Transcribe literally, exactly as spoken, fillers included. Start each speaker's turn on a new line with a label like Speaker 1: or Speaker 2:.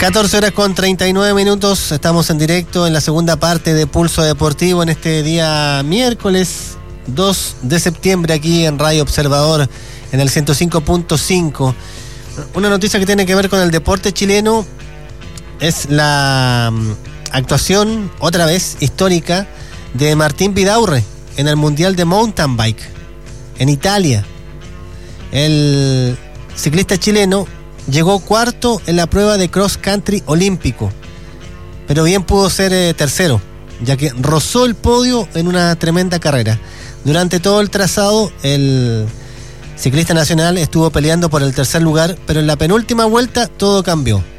Speaker 1: catorce horas con treinta y nueve minutos, estamos en directo en la segunda parte de Pulso Deportivo en este día miércoles dos de septiembre aquí en Radio Observador en el ciento cinco punto cinco. Una noticia que tiene que ver con el deporte chileno es la actuación, otra vez histórica, de Martín Vidaurre en el Mundial de Mountain Bike en Italia. El ciclista chileno llegó cuarto en la prueba de cross country olímpico, pero bien pudo ser eh, tercero, ya que rozó el podio en una tremenda carrera. Durante todo el trazado, el ciclista nacional estuvo peleando por el tercer lugar, pero en la penúltima vuelta todo cambió.